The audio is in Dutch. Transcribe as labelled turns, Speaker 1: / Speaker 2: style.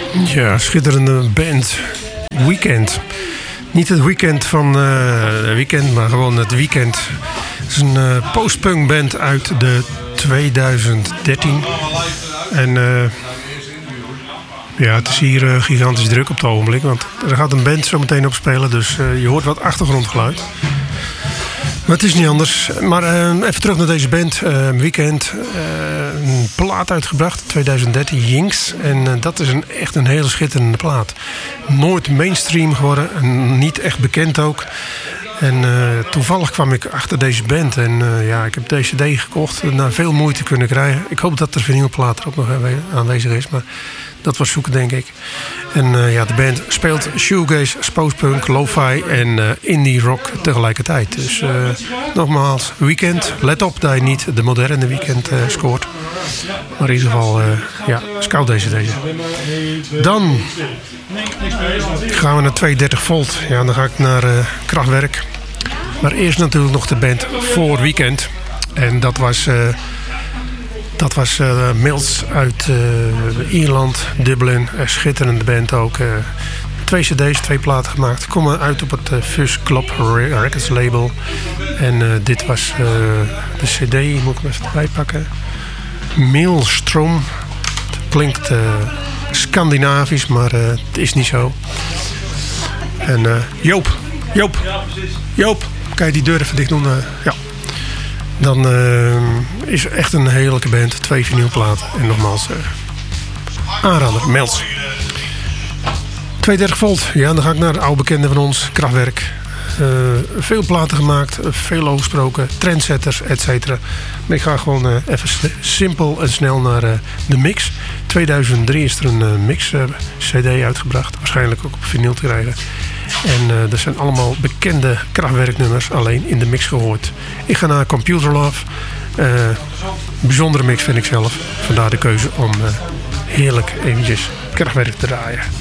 Speaker 1: Ja, schitterende band. Weekend. Niet het weekend van weekend, maar gewoon het weekend. Het is een postpunk band uit de 2013. En ja, het is hier gigantisch druk op het ogenblik. Want er gaat een band zo meteen op spelen. Dus je hoort wat achtergrondgeluid. Maar het is niet anders. Maar even terug naar deze band. Weekend. Een plaat uitgebracht. 2013. Jinx. En dat is echt een hele schitterende plaat. Nooit mainstream geworden. En niet echt bekend ook. En toevallig kwam ik achter deze band. En ja, ik heb deze CD gekocht. Na veel moeite kunnen krijgen. Ik hoop dat de vinylplaat er ook nog aanwezig is. Maar dat was zoeken, denk ik. En ja, de band speelt shoegaze, postpunk, lo-fi en indie rock tegelijkertijd. Dus nogmaals, Weekend. Let op dat je niet de moderne Weekend scoort. Maar in ieder geval, ja, scout deze. Dan gaan we naar 230 volt. Ja, dan ga ik naar Kraftwerk. Maar eerst natuurlijk nog de band voor Weekend. En dat was Mills uit Ierland, Dublin. Schitterende band ook. 2 cd's, 2 platen gemaakt. Komen uit op het Fuzz Club Records label. En dit was de cd, moet ik hem even erbij pakken. Maelstrom. Het klinkt Scandinavisch, maar het is niet zo. En Joop, kan je die deur even dicht doen? Ja. Dan is echt een heerlijke band. 2 vinylplaten. En nogmaals, aanrader, Melts. 230 volt. Ja, dan ga ik naar de oude bekende van ons, Kraftwerk. Veel platen gemaakt, veel over gesproken, trendsetters, et cetera. Maar ik ga gewoon even simpel en snel naar de mix. 2003 is er een mix CD uitgebracht. Waarschijnlijk ook op vinyl te krijgen. En er zijn allemaal bekende Kraftwerknummers alleen in de mix gehoord. Ik ga naar Computer Love. Bijzondere mix vind ik zelf. Vandaar de keuze om heerlijk eventjes Kraftwerk te draaien.